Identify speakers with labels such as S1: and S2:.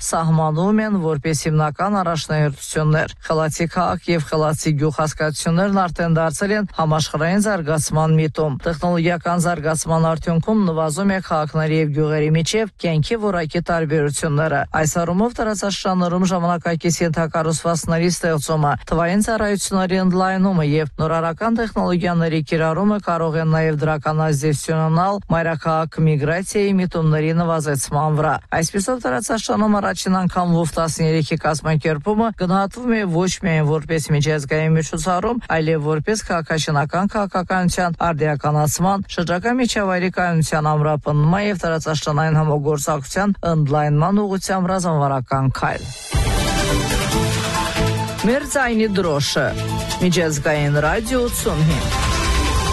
S1: սահմանում են որպես հիմնական առաջնահերթություններ։ Խելացի քաղաք եւ խելացի գյուղ հասկացություններն արդեն դարձել են համաշխարհային զարգացման միտում։ Տեխնոլոգիական զարգացման արդյունքում նվազում է քաղաքների եւ գյուղերի միջև կյանքի որակի տարբերությունները։ Այս առումով տարածաշրջաններում ժամանակակից ենթակառուցվածքների ստեղծումը, թվային ծառայությունների ընդլայնումը եւ նորարարական տեխնոլոգիաների կիրառումը կարող են նաեւ դրական ազդեցություն ունենալ մայրաքաղաք միգրացիայի միտումների նվազեցման վրա։ Այսպիսով տարածաշրջանում առաջին անգամ WOW-13-ի կազմակերպումը գնահատվում է ոչ միայն որպես միջազգային միջոցառում, այլև որպես քաղաքաշինական քաղաքականության արդիականացման, շրջակա միջավայրի կայունության ամրապնդման եւ տարածաշրջանային համագործակցության ընդլայնման ուղղությամբ ռազմավարական քայլ։ Մեր ձայնի դրոշը, միջազգային ռադիո 85